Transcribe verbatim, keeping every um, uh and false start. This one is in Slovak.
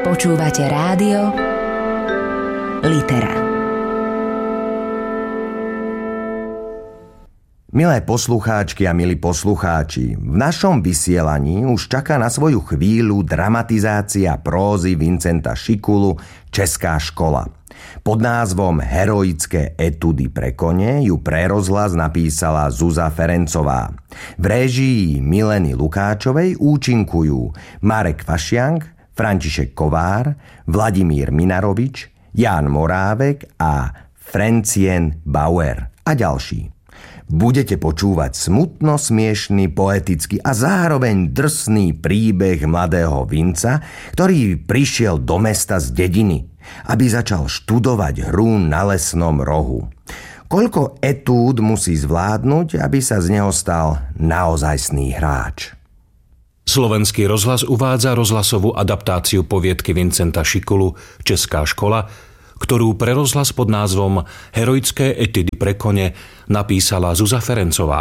Počúvate rádio Litera. Milé poslucháčky a milí poslucháči, v našom vysielaní už čaká na svoju chvíľu dramatizácia prózy Vincenta Šikulu Česká škola. Pod názvom Heroické etudy pre kone ju pre rozhlas napísala Zuza Ferencová. V réžii Mileny Lukáčovej účinkujú Marek Vašiank, František Kovár, Vladimír Minarovič, Ján Morávek a Francien Bauer a ďalší. Budete počúvať smutno smiešný, poetický a zároveň drsný príbeh mladého Vinca, ktorý prišiel do mesta z dediny, aby začal študovať hru na lesnom rohu. Koľko etúd musí zvládnuť, aby sa z neho stal naozajstný hráč? Slovenský rozhlas uvádza rozhlasovú adaptáciu poviedky Vincenta Šikulu Česká škola, ktorú pre rozhlas pod názvom Heroické etudy pre kone napísala Zuza Ferencová.